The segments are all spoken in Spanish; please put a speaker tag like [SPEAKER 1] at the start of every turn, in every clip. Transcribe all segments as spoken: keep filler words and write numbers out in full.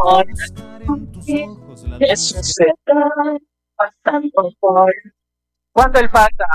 [SPEAKER 1] amor. Eso se está pasando por cuando él pasa.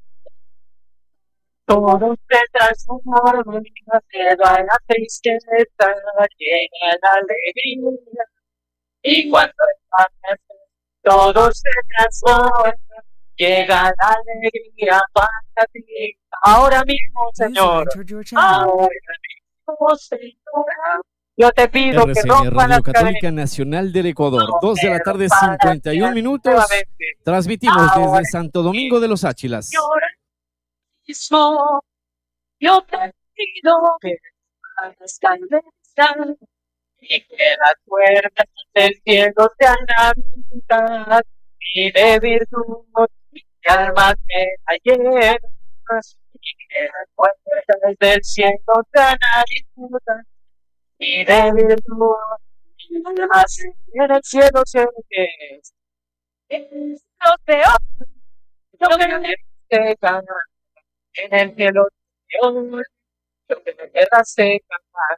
[SPEAKER 1] Todo se transforma, se va la tristeza, llega la alegría. Y cuando él pasa, todo se transforma, llega la alegría para ti. Ahora mismo, Señor. Ahora mismo, Señor. Yo te pido
[SPEAKER 2] R
[SPEAKER 1] que
[SPEAKER 2] C N
[SPEAKER 1] rompa
[SPEAKER 2] Radio
[SPEAKER 1] las
[SPEAKER 2] Católica
[SPEAKER 1] cadenas.
[SPEAKER 2] Nacional del Ecuador,
[SPEAKER 1] No
[SPEAKER 2] dos de la
[SPEAKER 1] quiero
[SPEAKER 2] tarde,
[SPEAKER 1] para
[SPEAKER 2] cincuenta y un
[SPEAKER 1] ti
[SPEAKER 2] minutos.
[SPEAKER 1] nuevamente.
[SPEAKER 2] Transmitimos
[SPEAKER 1] Ahora
[SPEAKER 2] desde Santo Domingo de los Áchilas.
[SPEAKER 1] ahora mismo, yo te pido que hagas cabeza y que las puertas del cielo sean abiertas y de virtud mi alma sea llena y que las puertas del cielo sean abiertas y de virtud mi alma sea en el cielo se es lo peor lo que me seca en el cielo Señor lo que me queda seca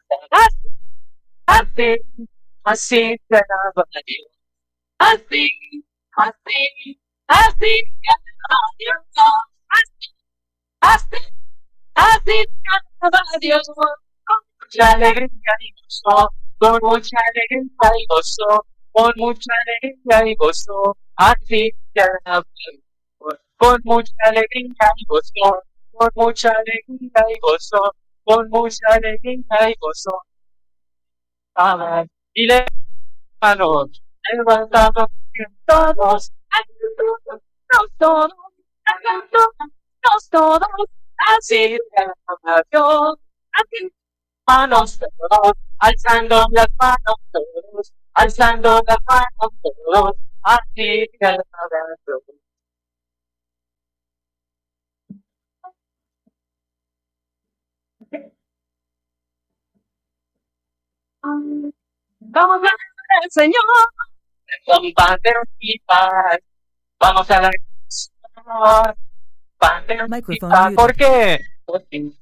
[SPEAKER 1] así así te alaba Dios así así así te alaba Dios así así así te alaba Dios con mucha alegría y gozo con mucha alegría y gozo con mucha alegría y gozo así te alaba Dios con mucha alegría y gozo con mucha alegría y gozo con mucha alegría y gozo Amén. Y le manos levantamos todos, todos, todos, todos, todos, así te alaba Dios, así manos todos, alzando las manos todos, alzando las manos todos, así te alaba Dios. Vamos a ver al Señor con panderos y paz. Vamos a la Señor, panderos y
[SPEAKER 3] Microphone
[SPEAKER 1] paz.
[SPEAKER 3] muted.
[SPEAKER 1] ¿Por qué? ¿Por qué?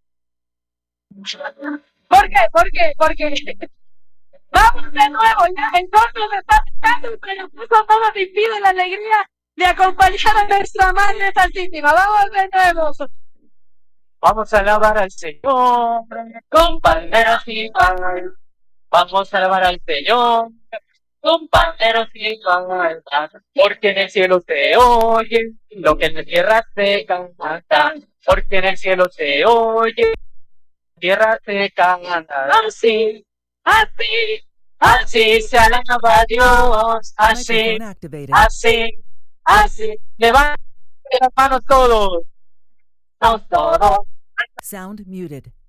[SPEAKER 1] ¿Por qué? ¿Por qué? ¿Por qué? Vamos de nuevo, ya el sol nos está secando, pero eso no nos impide la alegría de acompañar a nuestra Madre Santísima. Vamos de nuevo. Vamos a alabar al Señor con panderos y paz. Vamos a alabar al Señor con panderos y palmas, porque en el cielo se oye lo que en la tierra se canta, porque en el cielo se oye, tierra se canta. Así, así, así se alaba a Dios, así,
[SPEAKER 3] Microphone activated.
[SPEAKER 1] así, así. Levanten las manos todos, todos, todos.
[SPEAKER 3] Sound muted.